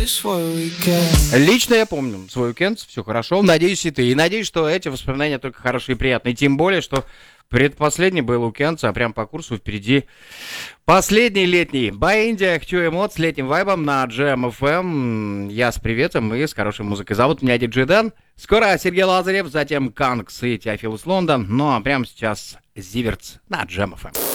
Лично я помню свой уикенд, все хорошо. Надеюсь, и ты. И надеюсь, что эти воспоминания только хорошие и приятные. Тем более, что предпоследний был уикенд, а прям по курсу впереди последний летний. Баинди, хочу эмоций с летним вайбом на Jam FM. Я с приветом и с хорошей музыкой. Зовут меня Диджей Дэн. Скоро Сергей Лазарев, затем Канкс и Теофилус Лондон. Ну а прямо сейчас Зиверт на Jam FM.